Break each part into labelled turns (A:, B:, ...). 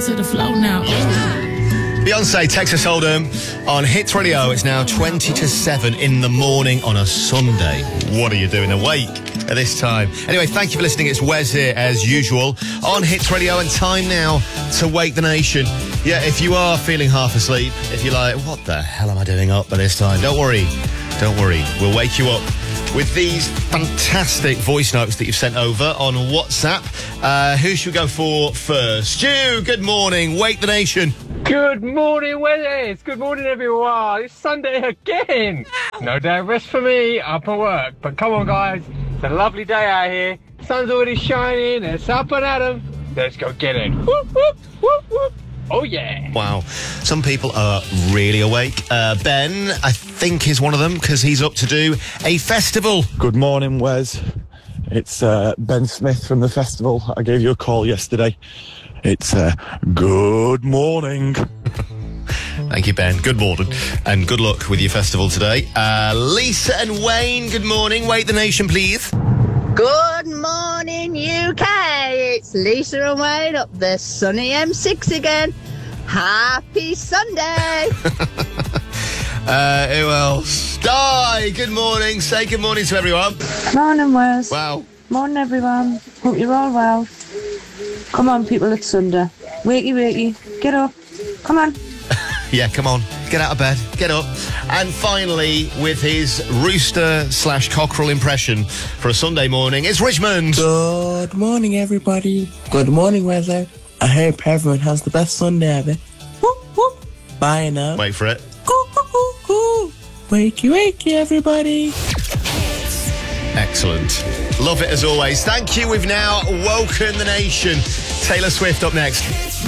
A: to the flow now.
B: Beyonce, Texas Hold'em on Hits Radio. It's now 20 to 7 in the morning on a Sunday. What are you doing awake at this time? Anyway, thank you for listening. It's Wes here as usual on Hits Radio, and time now to wake the nation. Yeah, if you are feeling half asleep, if you're like, what the hell am I doing up at this time? Don't worry. We'll wake you up with these fantastic voice notes that you've sent over on WhatsApp. Who should we go for first? Stu, good morning. Wake the nation.
C: Good morning, Wes. Good morning, everyone. It's Sunday again. No day of rest for me, up at work. But come on, guys. It's a lovely day out here. Sun's already shining. It's up and at 'em. Let's go get it. Whoop, whoop, whoop, whoop. Oh, yeah.
B: Wow. Some people are really awake. Ben, I think, is one of them because he's up to do a festival.
D: Good morning, Wes. It's Ben Smith from the festival. I gave you a call yesterday. It's good morning.
B: Thank you, Ben. Good morning. And good luck with your festival today. Lisa and Wayne, good morning. Wake the nation, please.
E: Good morning, UK. It's Lisa and Wayne up the sunny M6 again. Happy Sunday.
B: Who else? Di, good morning. Say good morning to everyone.
F: Morning, Wes.
B: Wow.
F: Morning, everyone. Hope you're all well. Come on, people, it's Sunday. Wakey. Get up. Come on.
B: Yeah, come on. Get out of bed. Get up. And finally, with his rooster/cockerel impression for a Sunday morning, it's Richmond.
G: Good morning, everybody. Good morning, weather. I hope everyone has the best Sunday ever. Whoop, whoop. Bye now.
B: Wait for it.
G: Coo. Wakey, everybody.
B: Excellent. Love it as always. Thank you. We've now woken the nation. Taylor Swift up next.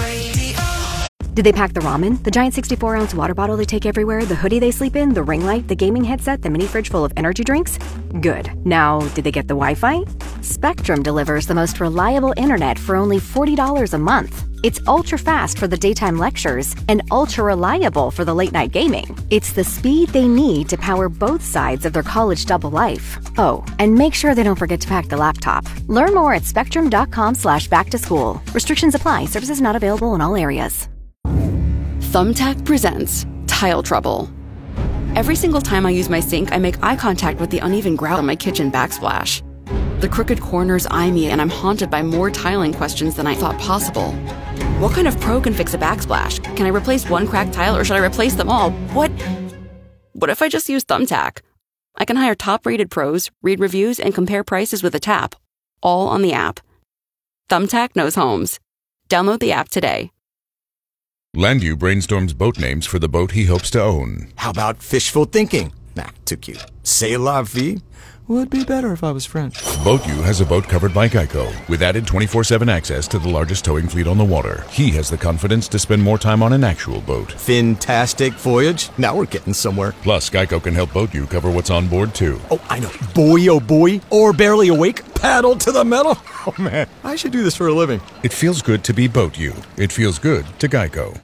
H: Did they pack the ramen, the giant 64-ounce water bottle they take everywhere, the hoodie they sleep in, the ring light, the gaming headset, the mini fridge full of energy drinks? Good. Now, did they get the Wi-Fi? Spectrum delivers the most reliable internet for only $40 a month. It's ultra-fast for the daytime lectures and ultra-reliable for the late-night gaming. It's the speed they need to power both sides of their college double life. Oh, and make sure they don't forget to pack the laptop. Learn more at spectrum.com/back-to-school. Restrictions apply. Services not available in all areas.
I: Thumbtack presents Tile Trouble. Every single time I use my sink, I make eye contact with the uneven grout on my kitchen backsplash. The crooked corners eye me, and I'm haunted by more tiling questions than I thought possible. What kind of pro can fix a backsplash? Can I replace one cracked tile, or should I replace them all? What if I just use Thumbtack? I can hire top-rated pros, read reviews, and compare prices with a tap, all on the app. Thumbtack knows homes. Download the app today.
J: Landview brainstorms boat names for the boat he hopes to own.
K: How about fishful thinking? Nah, too cute. C'est la vie? Would be better if I was French.
J: BoatU has a boat covered by Geico, with added 24/7 access to the largest towing fleet on the water. He has the confidence to spend more time on an actual boat.
K: Fantastic voyage. Now we're getting somewhere.
J: Plus, Geico can help BoatU cover what's on board, too.
K: Oh, I know. Boy, oh boy. Or barely awake. Paddle to the metal. Oh, man. I should do this for a living.
J: It feels good to be BoatU. It feels good to Geico.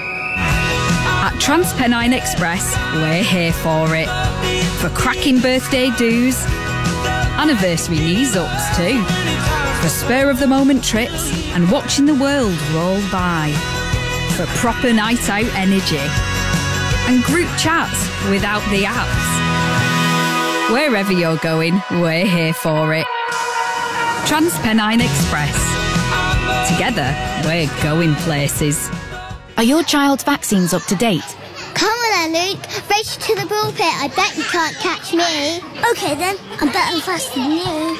L: At TransPennine Express, we're here for it. For cracking birthday do's, anniversary knees-ups too. For spur-of-the-moment trips and watching the world roll by. For proper night-out energy. And group chats without the apps. Wherever you're going, we're here for it. TransPennine Express. Together, we're going places.
M: Are your child's vaccines up to date?
N: Come on then, Luke. Race to the pulpit. I bet you can't catch me. Okay then, I'm better and faster than you.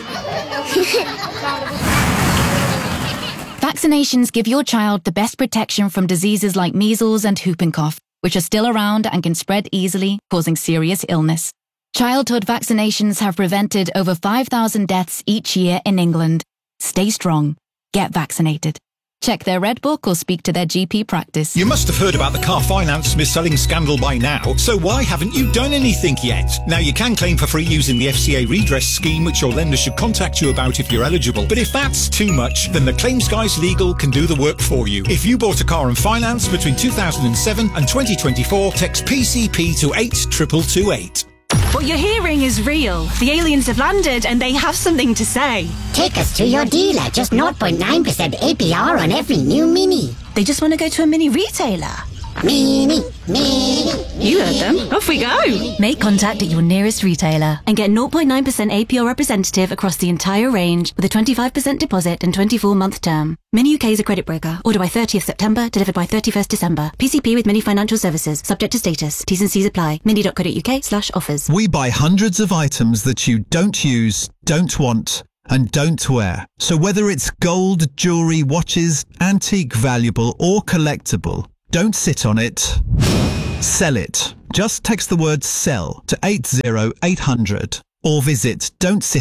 M: Vaccinations give your child the best protection from diseases like measles and whooping cough, which are still around and can spread easily, causing serious illness. Childhood vaccinations have prevented over 5,000 deaths each year in England. Stay strong. Get vaccinated. Check their Red Book or speak to their GP practice.
O: You must have heard about the car finance mis-selling scandal by now, so why haven't you done anything yet? Now, you can claim for free using the FCA redress scheme, which your lender should contact you about if you're eligible. But if that's too much, then the Claims Guys Legal can do the work for you. If you bought a car on finance between 2007 and 2024, text PCP to 82228.
P: What you're hearing is real. The aliens have landed and they have something to say.
Q: Take us to your dealer. Just 0.9% APR on every new Mini.
P: They just want to go to a mini retailer.
N: Mini.
P: You heard them. Off we go.
M: Make contact at your nearest retailer and get 0.9% APR representative across the entire range with a 25% deposit and 24-month term. Mini UK is a credit broker. Order by 30th September, delivered by 31st December. PCP with Mini Financial Services. Subject to status. T's and C's apply. mini.co.uk/offers.
A: We buy hundreds of items that you don't use, don't want, and don't wear. So whether it's gold, jewellery, watches, antique, valuable or collectible, don't sit on it. Sell it. Just text the word SELL to 80800 or visit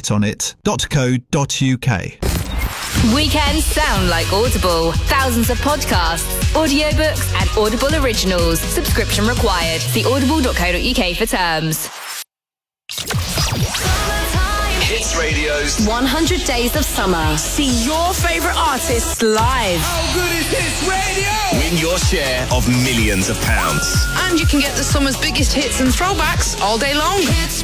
A: don'tsitonit.co.uk.
Q: Weekends sound like Audible. Thousands of podcasts, audiobooks and Audible originals. Subscription required. See audible.co.uk for terms.
R: Hits Radio's
Q: 100 Days of Summer.
S: See your favourite artists live.
R: How good is Hits Radio? Win your share of millions of pounds.
S: And you can get the summer's biggest hits and throwbacks all day long.